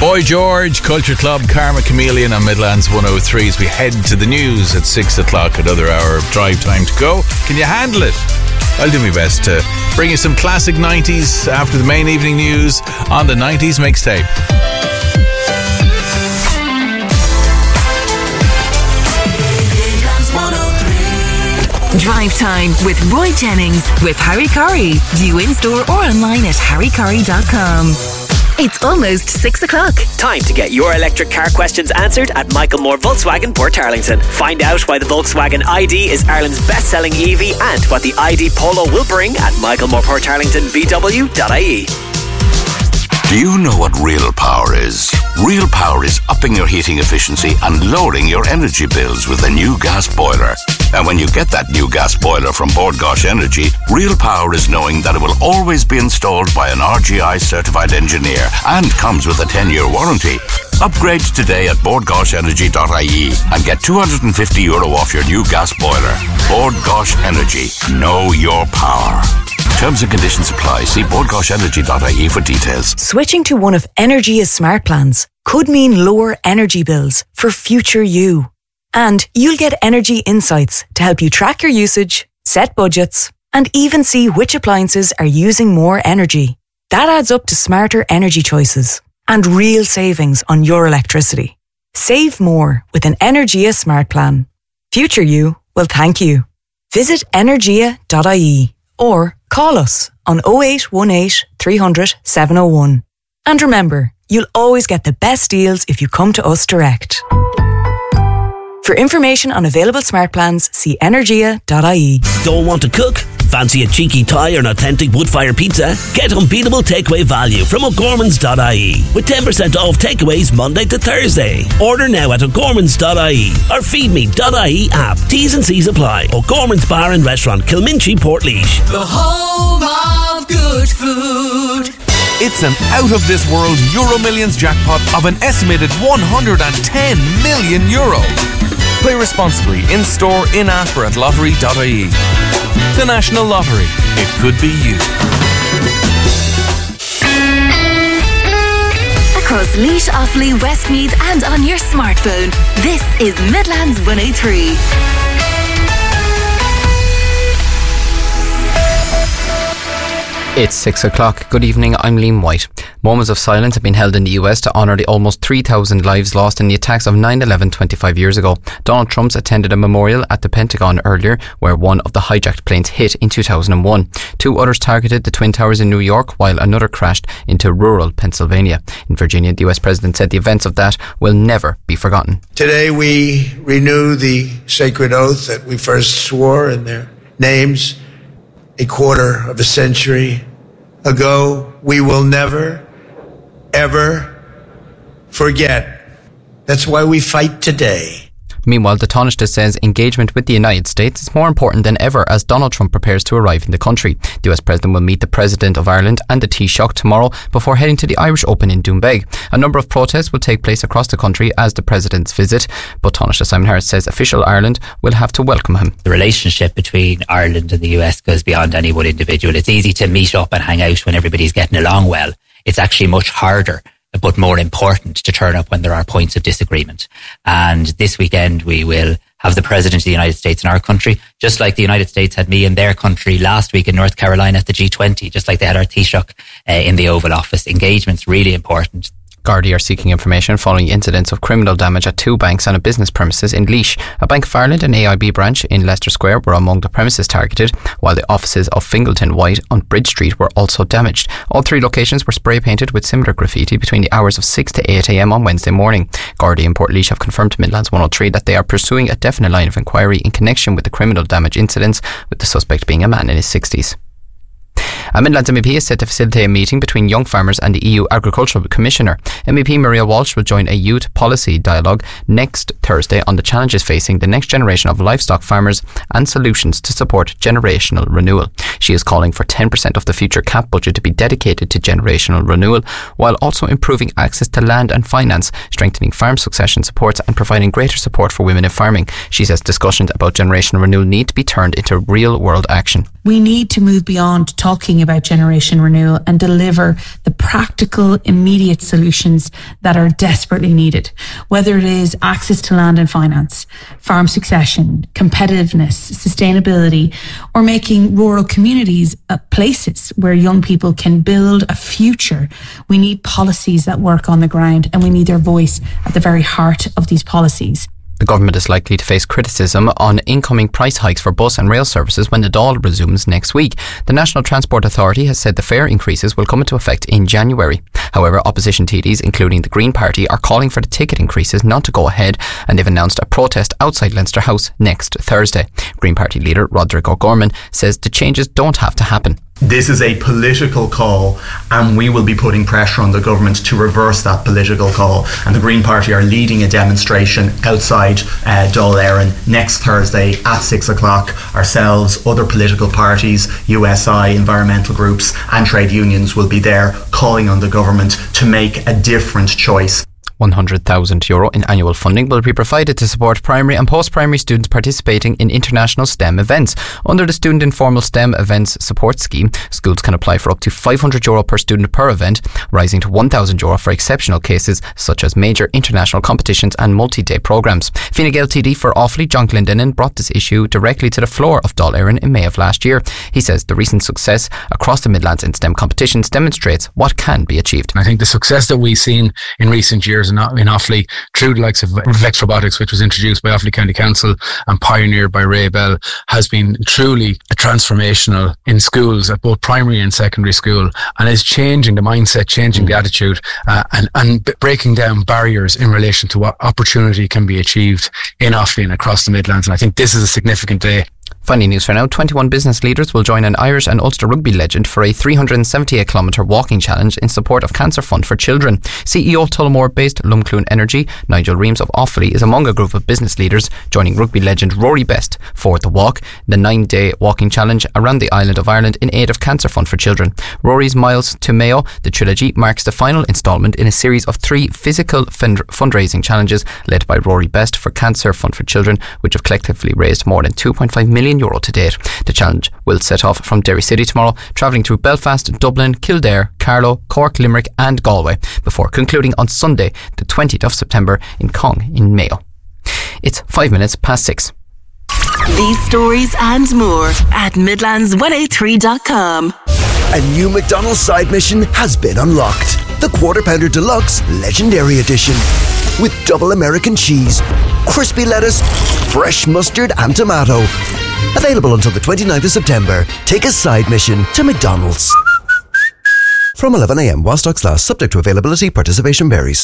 Boy George, Culture Club, Karma Chameleon on Midlands 103 as we head to the news at 6 o'clock, another hour of drive time to go. Can you handle it? I'll do my best to bring you some classic 90s after the main evening news on the 90s mixtape. Drive Time with Roy Jennings with Harry Curry. View in store or online at harrycurry.com. It's almost 6 o'clock. Time to get your electric car questions answered at Michael Moore Volkswagen, Portarlington. Find out why the Volkswagen ID is Ireland's best-selling EV and what the ID Polo will bring at michaelmooreportarlingtonvw.ie. Do you know what real power is? Real power is upping your heating efficiency and lowering your energy bills with a new gas boiler. And when you get that new gas boiler from Bord Gáis Energy, real power is knowing that it will always be installed by an RGI certified engineer and comes with a 10-year warranty. Upgrade today at bordgaisenergy.ie and get €250 off your new gas boiler. Bord Gáis Energy. Know your power. Terms and conditions apply. See bordgaisenergy.ie for details. Switching to one of Energia's smart plans could mean lower energy bills for future you. And you'll get energy insights to help you track your usage, set budgets, and even see which appliances are using more energy. That adds up to smarter energy choices and real savings on your electricity. Save more with an Energia smart plan. Future you will thank you. Visit energia.ie or call us on 0818 300 701. And remember, you'll always get the best deals if you come to us direct. For information on available smart plans, see energia.ie. Don't want to cook? Fancy a cheeky Thai or an authentic wood-fire pizza? Get unbeatable takeaway value from O'Gorman's.ie with 10% off takeaways Monday to Thursday. Order now at O'Gorman's.ie or feedme.ie app. T's and C's apply. O'Gorman's Bar and Restaurant, Kilminchy, Portlaoise. The home of good food. It's an out-of-this-world Euro Millions jackpot of an estimated €110 million. Play responsibly in-store, in-app or at lottery.ie. The National Lottery. It could be you. Across Laois, Offaly, Westmeath and on your smartphone, this is Midlands 103. It's 6 o'clock. Good evening, I'm Liam White. Moments of silence have been held in the US to honour the almost 3,000 lives lost in the attacks of 9/11 25 years ago. Donald Trump attended a memorial at the Pentagon earlier where one of the hijacked planes hit in 2001. Two others targeted the Twin Towers in New York while another crashed into rural Pennsylvania. In Virginia, the US President said the events of that will never be forgotten. Today we renew the sacred oath that we first swore in their names a quarter of a century ago. We will never, ever forget. That's why we fight today. Meanwhile, the Taoiseach says engagement with the United States is more important than ever as Donald Trump prepares to arrive in the country. The US President will meet the President of Ireland and the Taoiseach tomorrow before heading to the Irish Open in Doonbeg. A number of protests will take place across the country as the President's visit, but Taoiseach Simon Harris says official Ireland will have to welcome him. The relationship between Ireland and the US goes beyond any one individual. It's easy to meet up and hang out when everybody's getting along well. It's actually much harder but more important to turn up when there are points of disagreement. And this weekend we will have the President of the United States in our country, just like the United States had me in their country last week in North Carolina at the G20, just like they had our Taoiseach in the Oval Office. Engagement's really important. Gardaí are seeking information following incidents of criminal damage at two banks and a business premises in Laois. A Bank of Ireland and AIB branch in Leicester Square were among the premises targeted, while the offices of Fingleton White on Bridge Street were also damaged. All three locations were spray painted with similar graffiti between the hours of 6 to 8 a.m. on Wednesday morning. Gardaí in Portlaoise have confirmed to Midlands 103 that they are pursuing a definite line of inquiry in connection with the criminal damage incidents, with the suspect being a man in his 60s. A Midlands MEP is set to facilitate a meeting between young farmers and the EU Agricultural Commissioner. MEP Maria Walsh will join a youth policy dialogue next Thursday on the challenges facing the next generation of livestock farmers and solutions to support generational renewal. She is calling for 10% of the future CAP budget to be dedicated to generational renewal, while also improving access to land and finance, strengthening farm succession supports and providing greater support for women in farming. She says discussions about generational renewal need to be turned into real-world action. We need to move beyond talking about generation renewal and deliver the practical, immediate solutions that are desperately needed. Whether it is access to land and finance, farm succession, competitiveness, sustainability, or making rural communities places where young people can build a future, we need policies that work on the ground, and we need their voice at the very heart of these policies. The government is likely to face criticism on incoming price hikes for bus and rail services when the Dáil resumes next week. The National Transport Authority has said the fare increases will come into effect in January. However, opposition TDs, including the Green Party, are calling for the ticket increases not to go ahead, and they've announced a protest outside Leinster House next Thursday. Green Party leader Roderick O'Gorman says the changes don't have to happen. This is a political call, and we will be putting pressure on the government to reverse that political call. And the Green Party are leading a demonstration outside Dáil Éireann next Thursday at 6 o'clock. Ourselves, other political parties, USI, environmental groups and trade unions will be there calling on the government to make a different choice. €100,000 in annual funding will be provided to support primary and post-primary students participating in international STEM events. Under the Student Informal STEM Events Support Scheme, schools can apply for up to €500 per student per event, rising to €1,000 for exceptional cases such as major international competitions and multi-day programmes. Fine Gael TD for Offaly, John Glendennin, brought this issue directly to the floor of Dáil Éireann in May of last year. He says the recent success across the Midlands in STEM competitions demonstrates what can be achieved. I think the success that we've seen in recent years in Offaly through the likes of Vex Robotics, which was introduced by Offaly County Council and pioneered by Ray Bell, has been truly transformational in schools at both primary and secondary school, and is changing the mindset, changing the attitude, and breaking down barriers in relation to what opportunity can be achieved in Offaly and across the Midlands. And I think this is a significant day. Finally, news for now. 21 business leaders will join an Irish and Ulster rugby legend for a 378-kilometre walking challenge in support of Cancer Fund for Children. CEO of Tullamore-based Lumcloon Energy, Nigel Reams of Offaly, is among a group of business leaders joining rugby legend Rory Best for the walk, the 9-day walking challenge around the island of Ireland in aid of Cancer Fund for Children. Rory's Miles to Mayo, the trilogy, marks the final instalment in a series of 3 physical fundraising challenges led by Rory Best for Cancer Fund for Children, which have collectively raised more than €2.5 million to date. The challenge will set off from Derry City tomorrow, travelling through Belfast, Dublin, Kildare, Carlow, Cork, Limerick and Galway, before concluding on Sunday, the 20th of September in Cong in Mayo. It's 5 minutes past 6. These stories and more at Midlands103.com. A new McDonald's side mission has been unlocked. The Quarter Pounder Deluxe Legendary Edition. With double American cheese, crispy lettuce, fresh mustard and tomato. Available until the 29th of September. Take a side mission to McDonald's. From 11 a.m. while stocks last, subject to availability, participation varies.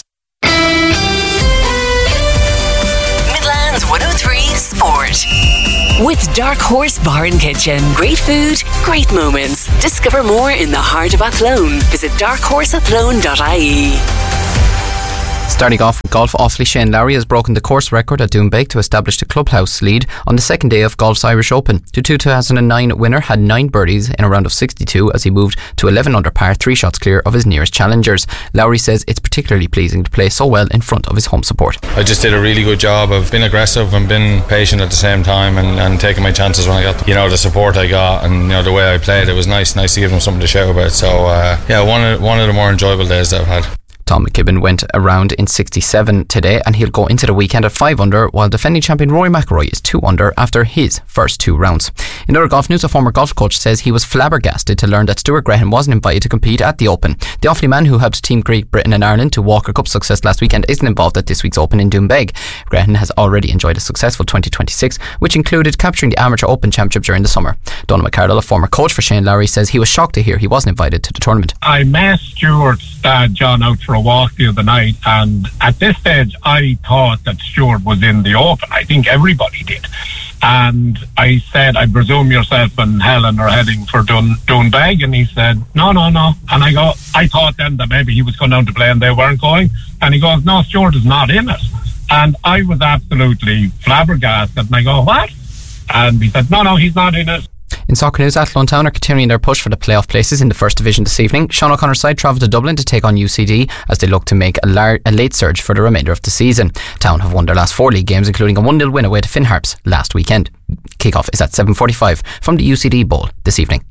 Midlands 103 Sport. With Dark Horse Bar and Kitchen. Great food, great moments. Discover more in the heart of Athlone. Visit darkhorseathlone.ie. Starting off with golf, Offaly Shane Lowry has broken the course record at Doonbeg to establish the clubhouse lead on the second day of golf's Irish Open. The 2009 winner had 9 birdies in a round of 62 as he moved to 11 under par, 3 shots clear of his nearest challengers. Lowry says it's particularly pleasing to play so well in front of his home support. I just did a really good job of being aggressive and being patient at the same time, and taking my chances when I got the support I got, and the way I played. It was nice to give them something to shout about. So one of the more enjoyable days that I've had. Tom McKibben went around in 67 today, and he'll go into the weekend at 5 under, while defending champion Rory McIlroy is 2 under after his first 2 rounds. In other golf news, a former golf coach says he was flabbergasted to learn that Stuart Graham wasn't invited to compete at the Open. The Offaly man who helped Team Great Britain and Ireland to Walker Cup success last weekend isn't involved at this week's Open in Doonbeg. Graham has already enjoyed a successful 2026, which included capturing the Amateur Open Championship during the summer. Donald McCardle, a former coach for Shane Lowry, says he was shocked to hear he wasn't invited to the tournament. I met Stuart's dad John out for a walk the other night, and at this stage I thought that Stuart was in the Open. I think everybody did. And I said, I presume yourself and Helen are heading for Doonbeg, and he said, no. And I thought then that maybe he was going down to play and they weren't going. And he goes, no, Stuart is not in it. And I was absolutely flabbergasted, and I go, what? And he said, no, he's not in it. In soccer news, Athlone Town are continuing their push for the playoff places in the First Division this evening. Sean O'Connor's side travelled to Dublin to take on UCD as they look to make a late surge for the remainder of the season. Town have won their last 4 league games, including a 1-0 win away to Finn Harps last weekend. Kick-off is at 7:45 from the UCD Bowl this evening.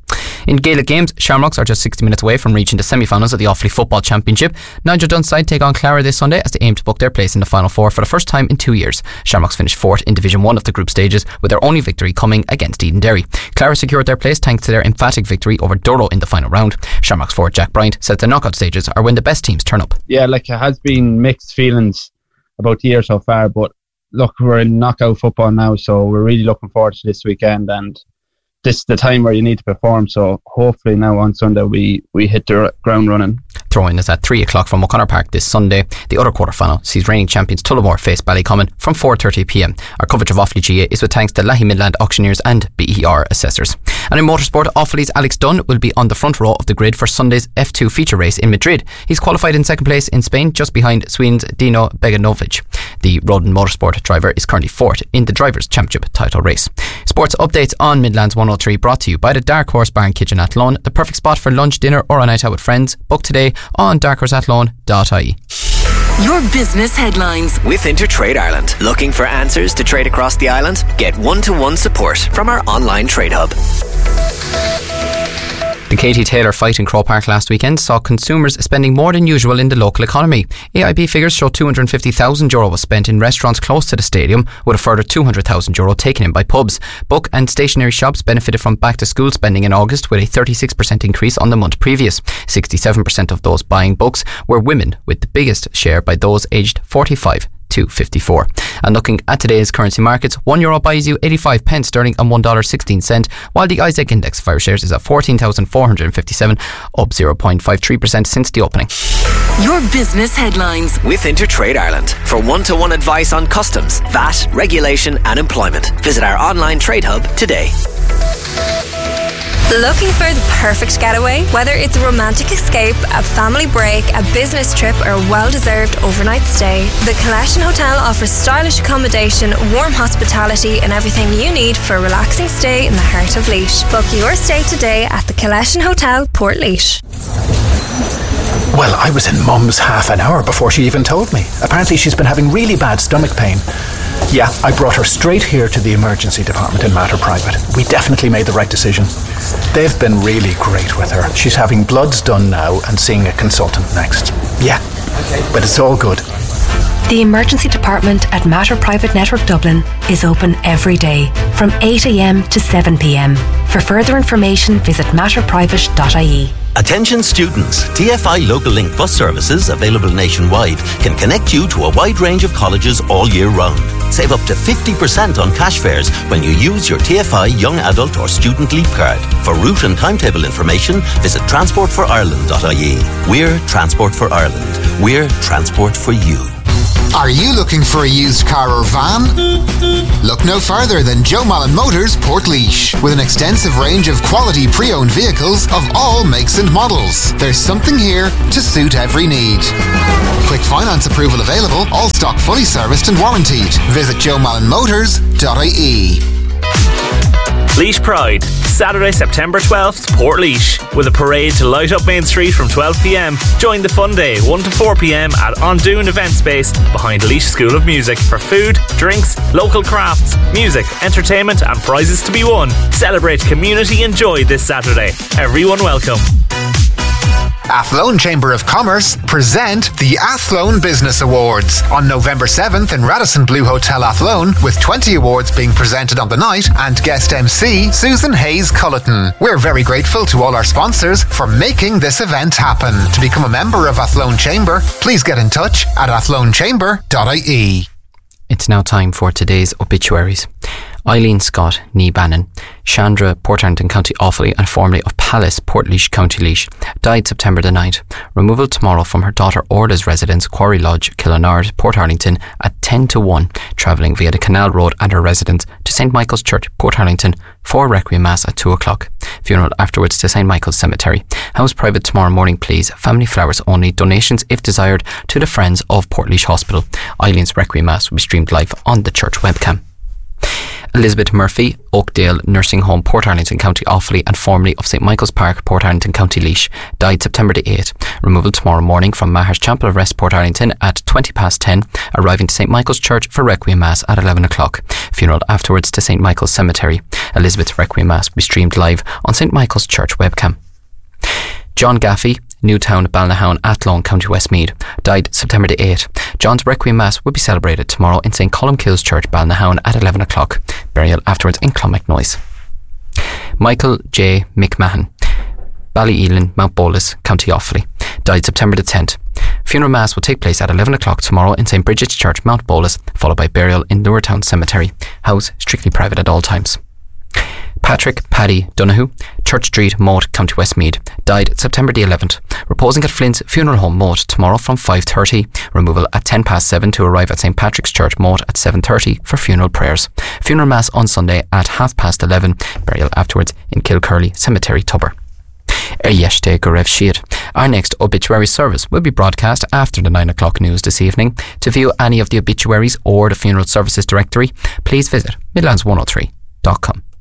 In Gaelic games, Shamrocks are just 60 minutes away from reaching the semi-finals of the Offaly Football Championship. Nigel Dunn's side take on Clara this Sunday as they aim to book their place in the Final Four for the first time in 2 years. Shamrocks finished 4th in Division 1 of the group stages, with their only victory coming against Edenderry. Clara secured their place thanks to their emphatic victory over Durrow in the final round. Shamrocks forward Jack Bryant said the knockout stages are when the best teams turn up. Yeah, like it has been mixed feelings about the year so far, but look, we're in knockout football now, so we're really looking forward to this weekend, and this is the time where you need to perform, so hopefully now on Sunday we hit the ground running. Throw-in is at 3 o'clock from O'Connor Park this Sunday. The other quarter-final sees reigning champions Tullamore face Ballycommon from 4:30pm. Our coverage of Offaly GA is with thanks to Lahey Midland Auctioneers and BER Assessors. And in motorsport, Offaly's Alex Dunn will be on the front row of the grid for Sunday's F2 feature race in Madrid. He's qualified in second place in Spain, just behind Sweden's Dino Beganovic. The Rodin Motorsport driver is currently 4th in the Drivers' Championship title race. Sports updates on Midlands 103 brought to you by the Dark Horse Bar and Kitchen Athlone, the perfect spot for lunch, dinner or a night out with friends. Book today on darkhorseathlone.ie. Your business headlines with Intertrade Ireland. Looking for answers to trade across the island? Get one-to-one support from our online trade hub. The Katie Taylor fight in Croke Park last weekend saw consumers spending more than usual in the local economy. AIB figures show €250,000 was spent in restaurants close to the stadium, with a further €200,000 taken in by pubs. Book and stationery shops benefited from back-to-school spending in August, with a 36% increase on the month previous. 67% of those buying books were women, with the biggest share by those aged 45 to 54. And looking at today's currency markets, €1 buys you 85 pence sterling and $1.16, while the Isaac Index of Irish shares is at 14,457, up 0.53% since the opening. Your business headlines with Intertrade Ireland. For one-to-one advice on customs, VAT, regulation and employment, visit our online trade hub today. Looking for the perfect getaway? Whether it's a romantic escape, a family break, a business trip or a well-deserved overnight stay, the Collection Hotel offers stylish accommodation, warm hospitality and everything you need for a relaxing stay in the heart of Laois. Book your stay today at the Collection Hotel, Portlaoise. Well, I was in Mum's half an hour before she even told me. Apparently she's been having really bad stomach pain. Yeah, I brought her straight here to the emergency department in Mater Private. We definitely made the right decision. They've been really great with her. She's having bloods done now and seeing a consultant next. Yeah, but it's all good. The emergency department at Mater Private Network Dublin is open every day from 8 a.m. to 7 p.m. For further information, visit matterprivate.ie. Attention students, TFI Local Link bus services available nationwide can connect you to a wide range of colleges all year round. Save up to 50% on cash fares when you use your TFI Young Adult or Student Leap card. For route and timetable information, visit transportforireland.ie. We're Transport for Ireland. We're transport for you. Are you looking for a used car or van? Look no further than Joe Mallon Motors, Portlaoise, with an extensive range of quality pre-owned vehicles of all makes and models. There's something here to suit every need. Quick finance approval available, all stock fully serviced and warranted. Visit joemallonmotors.ie. Laois Pride, Saturday, September 12th, Portlaoise, with a parade to light up Main Street from 12pm. Join the fun day, 1 to 4pm at Ondoon Event Space behind Laois School of Music for food, drinks, local crafts, music, entertainment and prizes to be won. Celebrate community and joy this Saturday. Everyone welcome. Athlone Chamber of Commerce present the Athlone Business Awards on November 7th in Radisson Blue Hotel Athlone, with 20 awards being presented on the night and guest MC Susan Hayes Culleton. We're very grateful to all our sponsors for making this event happen. To become a member of Athlone Chamber, please get in touch at athlonchamber.ie. It's now time for today's obituaries. Eileen Scott, Nee Bannon, Chandra, Portarlington, County Offaly, and formerly of Palace, Portlaoise, County Laois, died September the 9th. Removal tomorrow from her daughter Orla's residence, Quarry Lodge, Killanard, Portarlington, at 10 to 1, travelling via the Canal Road and her residence to St Michael's Church, Portarlington, for Requiem Mass at 2 o'clock. Funeral afterwards to St Michael's Cemetery. House private tomorrow morning, please. Family flowers only. Donations, if desired, to the Friends of Portlaoise Hospital. Eileen's Requiem Mass will be streamed live on the church webcam. Elizabeth Murphy, Oakdale Nursing Home, Portarlington, County Offaly, and formerly of St Michael's Park, Portarlington, County Laois, died September the 8th. Removal tomorrow morning from Maher's Chapel of Rest, Portarlington at 10:20, arriving to St Michael's Church for Requiem Mass at 11 o'clock. Funeral afterwards to St Michael's Cemetery. Elizabeth's Requiem Mass will be streamed live on St Michael's Church webcam. John Gaffey, Newtown, Balnahown, Athlone, County Westmeath, died September the 8th. John's Requiem Mass will be celebrated tomorrow in St Columkille's Church, Balnahown at 11 o'clock. Burial afterwards in Clonmacnoise. Michael J. McMahon, Ballyelan, Mount Bolus, County Offaly, died September the 10th. Funeral Mass will take place at 11 o'clock tomorrow in St Bridget's Church, Mount Bolus, followed by burial in Lowertown Cemetery. House strictly private at all times. Patrick Paddy Donoghue, Church Street, Moat, County Westmeath, died September the 11th. Reposing at Flint's Funeral Home, Moat, tomorrow from 5:30. Removal at 7:10 to arrive at St Patrick's Church, Moat at 7:30 for funeral prayers. Funeral Mass on Sunday at 11:30. Burial afterwards in Kilcurly Cemetery, Tubber. Yesterday go raibh siad. Our next obituary service will be broadcast after the 9 o'clock news this evening. To view any of the obituaries or the funeral services directory, please visit Midlands103.com.